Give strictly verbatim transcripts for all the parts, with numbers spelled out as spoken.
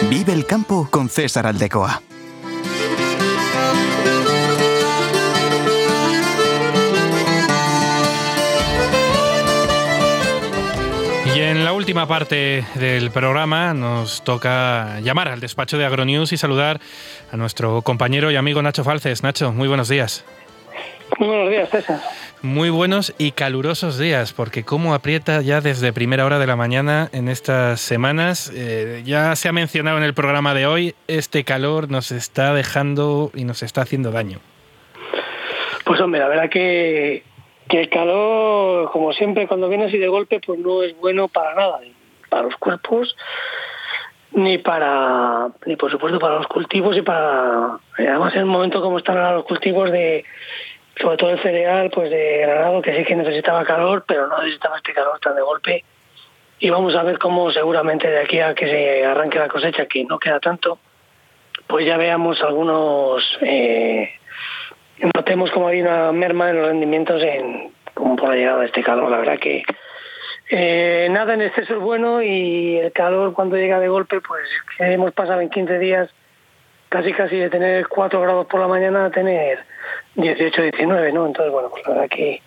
Vive el campo con César Aldecoa. Y en la última parte del programa nos toca llamar al despacho de Agronews y saludar a nuestro compañero y amigo Nacho Falces. Nacho, muy buenos días. Muy buenos días, César. Muy buenos y calurosos días, porque cómo aprieta ya desde primera hora de la mañana en estas semanas. Eh, ya se ha mencionado en el programa de hoy, este calor nos está dejando y nos está haciendo daño. Pues hombre, la verdad que, que el calor, como siempre, cuando viene así de golpe, pues no es bueno para nada, ni para los cuerpos, ni para, ni por supuesto para los cultivos y para, además en un momento como están ahora los cultivos de, sobre todo el cereal, pues de granado, que sí que necesitaba calor, pero no necesitaba este calor tan de golpe. Y vamos a ver cómo seguramente de aquí a que se arranque la cosecha, que no queda tanto, pues ya veamos algunos, eh, notemos como hay una merma en los rendimientos en, como por la llegada de este calor. La verdad que eh, nada en exceso es bueno, y el calor cuando llega de golpe, pues hemos pasado en quince días casi casi de tener cuatro grados por la mañana a tener dieciocho, diecinueve, ¿no? Entonces, bueno, pues la verdad que,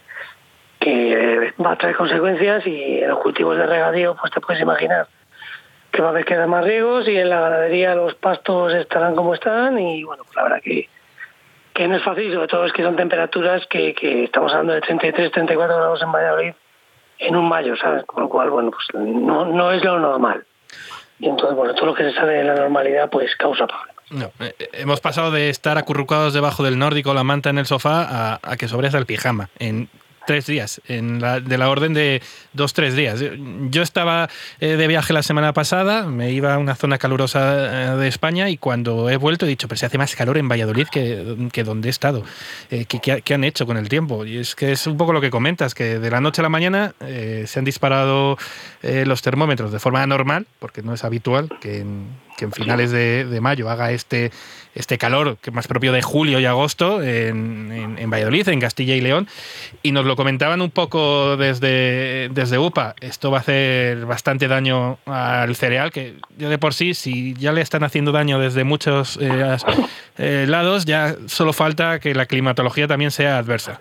que va a traer consecuencias, y en los cultivos de regadío, pues te puedes imaginar que va a haber que dar más riegos, y en la ganadería los pastos estarán como están, y bueno, pues la verdad que, que no es fácil, sobre todo es que son temperaturas que, que estamos hablando de treinta y tres, treinta y cuatro grados en Valladolid en un mayo, ¿sabes? Con lo cual, bueno, pues no, no es lo normal. Y entonces, bueno, todo lo que se sale de la normalidad, pues causa problemas. No, eh, hemos pasado de estar acurrucados debajo del nórdico, la manta en el sofá, a, a que sobres el pijama en tres días, en la, de la orden de dos, tres días. Yo estaba eh, de viaje la semana pasada, me iba a una zona calurosa eh, de España, y cuando he vuelto he dicho, pero se hace más calor en Valladolid que, que donde he estado. Eh, ¿qué, qué, ¿Qué han hecho con el tiempo? Y es que es un poco lo que comentas, que de la noche a la mañana eh, se han disparado eh, los termómetros de forma anormal, porque no es habitual que en, que en finales de, de mayo haga este, este calor, que es más propio de julio y agosto en, en, en Valladolid, en Castilla y León, y nos lo comentaban un poco desde, desde U P A. Esto va a hacer bastante daño al cereal, que ya de por sí, si ya le están haciendo daño desde muchos eh, eh, lados, ya solo falta que la climatología también sea adversa.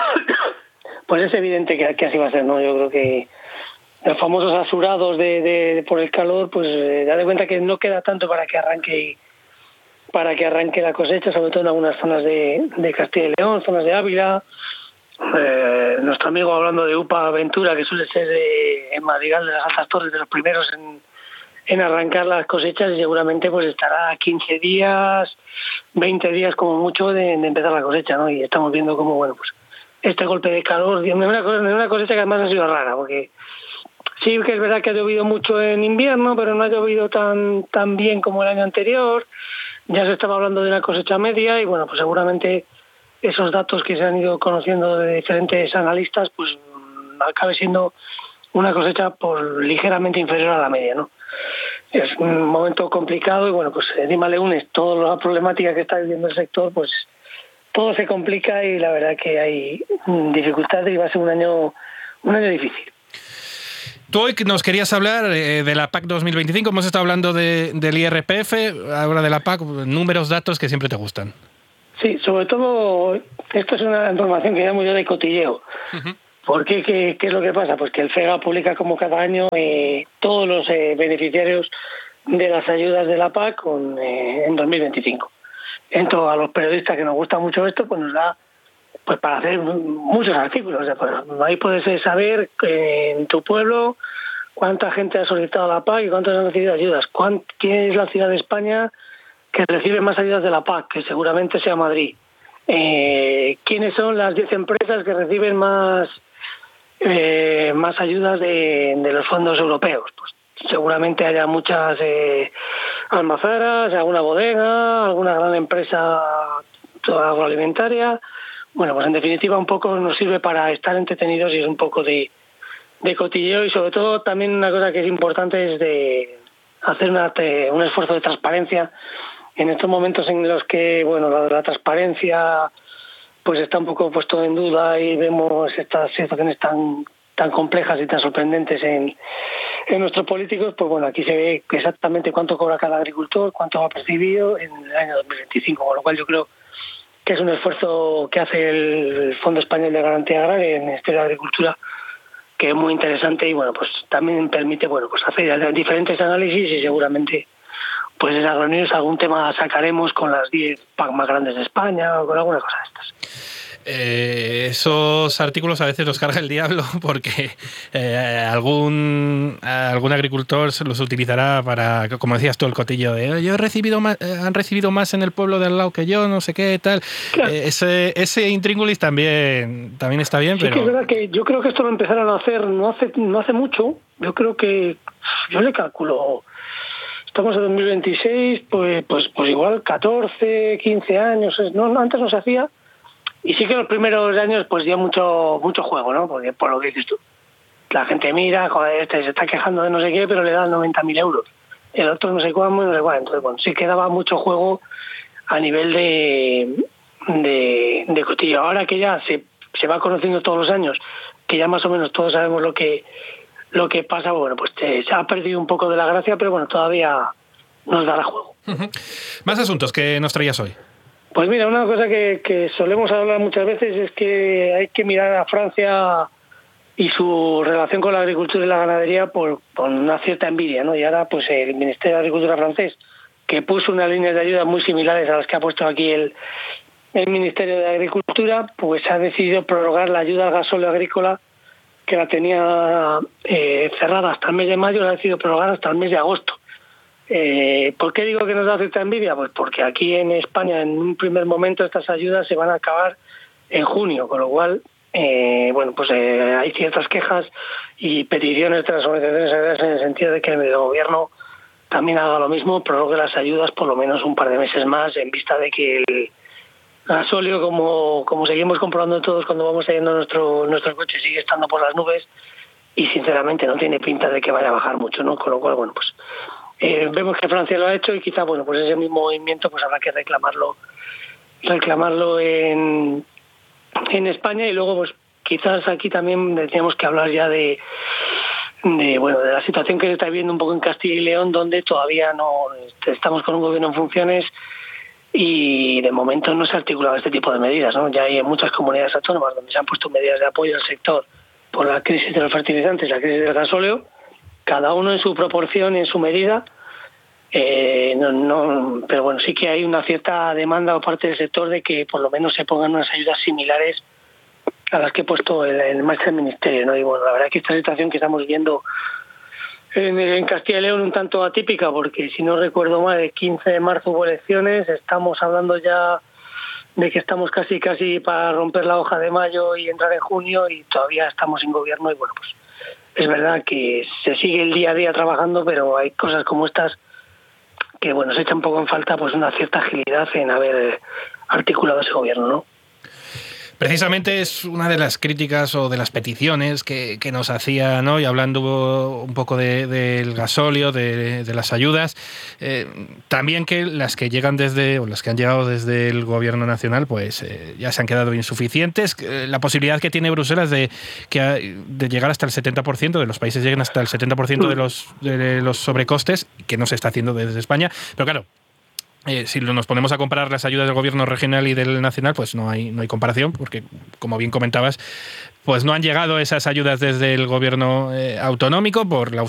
Pues es evidente que, que así va a ser, ¿no? Yo creo que los famosos asurados de, de por el calor, pues eh, da de cuenta que no queda tanto para que arranque para que arranque la cosecha, sobre todo en algunas zonas de, de Castilla y León, zonas de Ávila. Eh, nuestro amigo, hablando de U P A Aventura, que suele ser eh, en Madrigal de las Altas Torres de los primeros en, en arrancar las cosechas, y seguramente pues estará quince días, veinte días como mucho de, de empezar la cosecha, ¿no? Y estamos viendo cómo, bueno, pues este golpe de calor, de una, de una cosecha que además ha sido rara, porque sí que es verdad que ha llovido mucho en invierno, pero no ha llovido tan tan bien como el año anterior. Ya se estaba hablando de una cosecha media, y bueno, pues seguramente esos datos que se han ido conociendo de diferentes analistas, pues acabe siendo una cosecha por ligeramente inferior a la media, ¿no? Es un momento complicado, y bueno, pues encima le unes toda la problemática que está viviendo el sector, pues todo se complica, y la verdad que hay dificultades, y va a ser un año un año difícil. Tú hoy nos querías hablar eh, de la P A C dos mil veinticinco, hemos estado hablando de, del I R P F, ahora de la P A C, números, datos que siempre te gustan. Sí, sobre todo, esto es una información que llamo yo de cotilleo. Uh-huh. ¿Por qué? ¿Qué, ¿Qué es lo que pasa? Pues que el FEGA publica como cada año eh, todos los eh, beneficiarios de las ayudas de la P A C con, eh, en dos mil veinticinco. Entonces, a los periodistas que nos gusta mucho esto, pues nos da pues para hacer muchos artículos. O sea, pues, ahí puedes saber eh, en tu pueblo cuánta gente ha solicitado la P A C y cuántos han recibido ayudas. ¿Cuán, ¿Quién es la ciudad de España que recibe más ayudas de la P A C? Que seguramente sea Madrid. Eh, ¿Quiénes son las diez empresas que reciben más eh, más ayudas de, de los fondos europeos? Pues seguramente haya muchas eh, almazaras, alguna bodega, alguna gran empresa agroalimentaria. Bueno, pues en definitiva un poco nos sirve para estar entretenidos, y es un poco de, de cotilleo, y sobre todo también una cosa que es importante es de hacer una, un esfuerzo de transparencia en estos momentos en los que, bueno, la, la transparencia pues está un poco puesto en duda, y vemos estas situaciones tan tan complejas y tan sorprendentes en, en nuestros políticos, pues bueno, aquí se ve exactamente cuánto cobra cada agricultor, cuánto ha percibido en el año dos mil veinticinco, con lo cual yo creo que es un esfuerzo que hace el Fondo Español de Garantía Agraria en el Ministerio de Agricultura, que es muy interesante y bueno, pues también permite bueno, pues hacer diferentes análisis y seguramente pues en Agronews algún tema sacaremos con las diez P A C más grandes de España o con alguna cosa de estas. Eh, esos artículos a veces los carga el diablo porque eh, algún algún agricultor los utilizará para, como decías tú, el cotillo de yo he recibido más, eh, han recibido más en el pueblo de al lado que yo, no sé qué, tal. Claro. Eh, ese ese intríngulis también, también está bien, sí, pero... que es verdad que yo creo que esto lo empezaron a hacer no hace, no hace mucho. Yo creo que, yo le calculo, estamos en dos mil veintiséis, pues, pues, pues igual catorce, quince años, no, no antes no se hacía. Y sí que los primeros años pues dio mucho mucho juego, ¿no? Porque por lo que dices tú, la gente mira, joder, este se está quejando de no sé qué, pero le dan noventa mil euros. El otro no sé cuándo, no sé cuál. Entonces, bueno, sí que daba mucho juego a nivel de, de, de cotillo. Ahora que ya se, se va conociendo todos los años, que ya más o menos todos sabemos lo que lo que pasa, bueno, pues te, se ha perdido un poco de la gracia, pero bueno, todavía nos dará juego. Uh-huh. Más asuntos que nos traías hoy. Pues mira, una cosa que, que solemos hablar muchas veces es que hay que mirar a Francia y su relación con la agricultura y la ganadería por, por una cierta envidia, ¿no? Y ahora pues el Ministerio de Agricultura francés, que puso unas líneas de ayuda muy similares a las que ha puesto aquí el, el Ministerio de Agricultura, pues ha decidido prorrogar la ayuda al gasóleo agrícola que la tenía eh, cerrada hasta el mes de mayo, la ha decidido prorrogar hasta el mes de agosto. Eh, ¿Por qué digo que nos da cierta envidia? Pues porque aquí en España en un primer momento estas ayudas se van a acabar en junio, con lo cual eh, bueno, pues eh, hay ciertas quejas y peticiones de las organizaciones agrarias en el sentido de que el gobierno también haga lo mismo, prorrogue las ayudas por lo menos un par de meses más en vista de que el gasóleo, como, como seguimos comprobando todos cuando vamos saliendo nuestro, nuestro coche, sigue estando por las nubes y sinceramente no tiene pinta de que vaya a bajar mucho, ¿no? Con lo cual, bueno, pues Eh, vemos que Francia lo ha hecho y quizá bueno pues ese mismo movimiento pues habrá que reclamarlo reclamarlo en en España y luego pues quizás aquí también tendríamos que hablar ya de de bueno de la situación que se está viviendo un poco en Castilla y León, donde todavía no estamos con un gobierno en funciones y de momento no se ha articulado este tipo de medidas, ¿no? Ya hay muchas comunidades autónomas donde se han puesto medidas de apoyo al sector por la crisis de los fertilizantes, la crisis del gasóleo, cada uno en su proporción, en su medida, eh, no, no, pero bueno, sí que hay una cierta demanda por parte del sector de que por lo menos se pongan unas ayudas similares a las que he puesto en, en marcha el Ministerio, ¿no? Y bueno, la verdad es que esta situación que estamos viendo en, en Castilla y León un tanto atípica, porque si no recuerdo mal, el quince de marzo hubo elecciones, estamos hablando ya de que estamos casi casi para romper la hoja de mayo y entrar en junio y todavía estamos sin gobierno y bueno, pues es verdad que se sigue el día a día trabajando, pero hay cosas como estas que bueno se echa un poco en falta pues una cierta agilidad en haber articulado ese gobierno, ¿no? Precisamente es una de las críticas o de las peticiones que, que nos hacía, ¿no? Y hablando un poco de, del gasóleo, de, de las ayudas, eh, también que las que llegan desde, o las que han llegado desde el gobierno nacional, pues eh, ya se han quedado insuficientes. Eh, la posibilidad que tiene Bruselas de, que, de llegar hasta el setenta por ciento, de los países lleguen hasta el setenta por ciento de los, de los sobrecostes, que no se está haciendo desde España, pero claro, Eh, si nos ponemos a comparar las ayudas del gobierno regional y del nacional, pues no hay, no hay comparación, porque, como bien comentabas, pues no han llegado esas ayudas desde el gobierno eh, autonómico por la